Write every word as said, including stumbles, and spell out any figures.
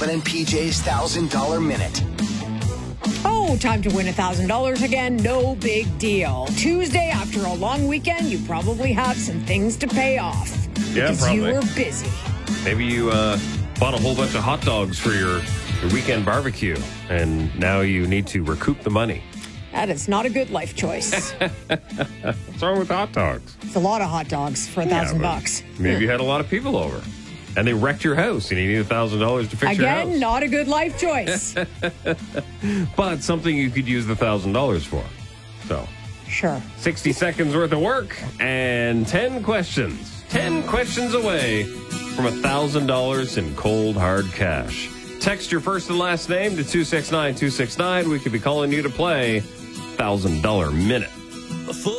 Kevin and P J's one thousand dollars Minute. Oh, time to win one thousand dollars again. No big deal. Tuesday, after a long weekend, you probably have some things to pay off. Yeah, because probably. you were busy. Maybe you uh, bought a whole bunch of hot dogs for your, your weekend barbecue, and now you need to recoup the money. That is not a good life choice. What's wrong with hot dogs? It's a lot of hot dogs for a thousand Yeah, bucks. Maybe you had a lot of people over, and they wrecked your house, and you need a thousand dollars to fix your house. Again, not a good life choice. But something you could use the thousand dollars for. So, Sure. sixty seconds worth of work and ten questions. ten questions away from a thousand dollars in cold hard cash. Text your first and last name to two six nine two six nine. We could be calling you to play one thousand dollars Minute.